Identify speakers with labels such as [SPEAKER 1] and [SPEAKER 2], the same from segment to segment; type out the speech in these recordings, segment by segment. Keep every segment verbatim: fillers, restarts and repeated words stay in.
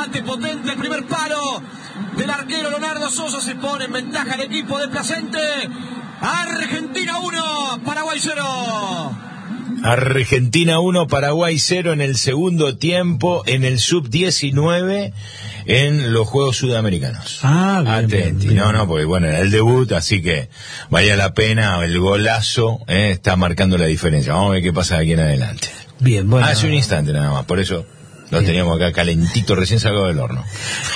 [SPEAKER 1] remate potente, el primer palo del arquero Leonardo Sosa, se pone en ventaja el equipo de Placente. Argentina uno, Paraguay cero.
[SPEAKER 2] Argentina uno, Paraguay cero en el segundo tiempo, en el sub diecinueve, en los Juegos Sudamericanos.
[SPEAKER 3] Ah, bien,
[SPEAKER 2] Atenti.
[SPEAKER 3] bien, bien.
[SPEAKER 2] No, no, porque bueno, era el debut, así que vaya la pena, el golazo eh, está marcando la diferencia. Vamos a ver qué pasa de aquí en adelante.
[SPEAKER 3] Bien, bueno.
[SPEAKER 2] Hace un instante nada más, por eso lo bien. Teníamos acá calentito, recién sacado del horno.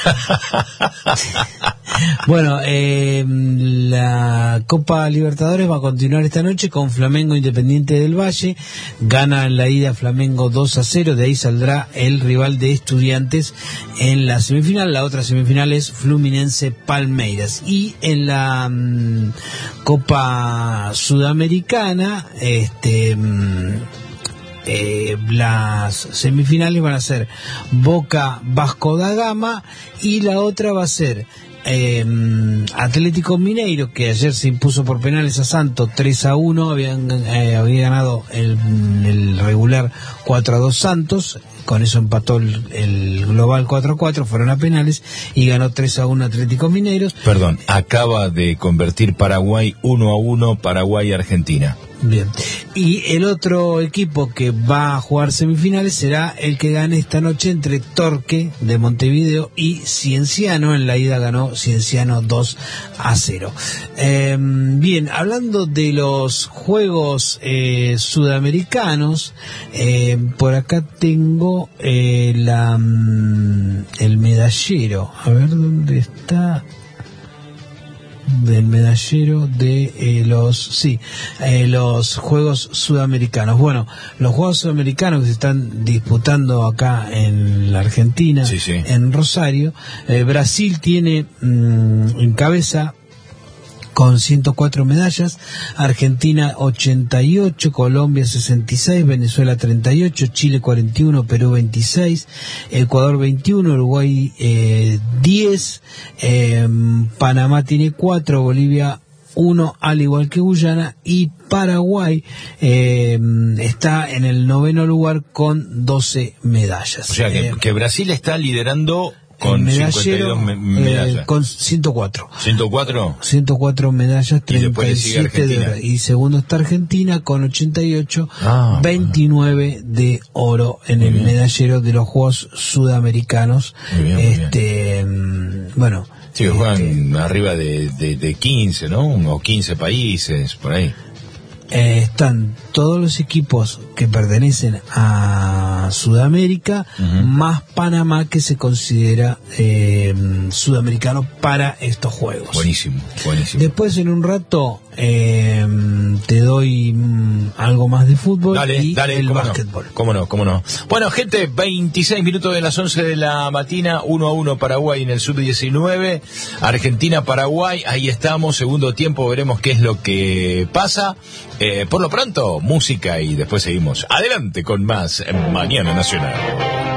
[SPEAKER 3] Bueno, eh, la Copa Libertadores va a continuar esta noche con Flamengo Independiente del Valle. Gana en la ida Flamengo dos a cero, de ahí saldrá el rival de Estudiantes en la semifinal. La otra semifinal es Fluminense Palmeiras. Y en la um, Copa Sudamericana, este... Um, Eh, las semifinales van a ser Boca Vasco da Gama y la otra va a ser eh, Atlético Mineiro, que ayer se impuso por penales a Santos tres a uno, habían, eh, había ganado el, el regular cuatro a dos Santos, con eso empató el, el global cuatro a cuatro, fueron a penales y ganó tres a uno Atlético Mineiro.
[SPEAKER 2] Perdón, acaba de convertir Paraguay uno a uno, Paraguay-Argentina.
[SPEAKER 3] Bien. Y el otro equipo que va a jugar semifinales será el que gane esta noche entre Torque de Montevideo y Cienciano. En la ida ganó Cienciano dos a cero. Eh, bien, hablando de los Juegos eh, Sudamericanos, eh, por acá tengo eh, la el medallero. A ver dónde está. Del medallero de eh, los sí eh, los Juegos Sudamericanos. Bueno, los Juegos Sudamericanos que se están disputando acá en la Argentina,
[SPEAKER 2] sí, sí.
[SPEAKER 3] en Rosario. eh, Brasil tiene mmm, en cabeza con ciento cuatro medallas, Argentina ochenta y ocho, Colombia sesenta y seis, Venezuela treinta y ocho, Chile cuarenta y uno, Perú veintiséis, Ecuador veintiuno, Uruguay eh, diez, eh, Panamá tiene cuatro, Bolivia uno, al igual que Guyana, y Paraguay eh, está en el noveno lugar con doce medallas.
[SPEAKER 2] O sea que,
[SPEAKER 3] eh,
[SPEAKER 2] que Brasil está liderando con
[SPEAKER 3] medallero,
[SPEAKER 2] cincuenta y dos me medallas.
[SPEAKER 3] Eh, con ciento cuatro.
[SPEAKER 2] ¿ciento cuatro?
[SPEAKER 3] ciento cuatro medallas, treinta y siete
[SPEAKER 2] y
[SPEAKER 3] de oro. Y segundo está Argentina con ochenta y ocho,
[SPEAKER 2] ah,
[SPEAKER 3] veintinueve bueno. de oro en muy el bien. medallero de los Juegos Sudamericanos.
[SPEAKER 2] Muy bien, muy
[SPEAKER 3] este bien. Bueno.
[SPEAKER 2] Sí,
[SPEAKER 3] este,
[SPEAKER 2] juegan arriba de, de, de quince, ¿no? O quince países, por ahí.
[SPEAKER 3] Eh, están todos los equipos que pertenecen a Sudamérica, uh-huh. más Panamá, que se considera eh, sudamericano para estos juegos.
[SPEAKER 2] Buenísimo, buenísimo.
[SPEAKER 3] Después en un rato eh, te doy mm, algo más de fútbol
[SPEAKER 2] dale,
[SPEAKER 3] y
[SPEAKER 2] dale,
[SPEAKER 3] el
[SPEAKER 2] cómo
[SPEAKER 3] básquetbol.
[SPEAKER 2] No, cómo no, cómo no. Bueno, gente, veintiséis minutos de las once de la mañana, uno a uno Paraguay en el sub diecinueve, Argentina-Paraguay, ahí estamos, segundo tiempo, veremos qué es lo que pasa. Eh, por lo pronto, música y después seguimos adelante con más en Mañana Nacional.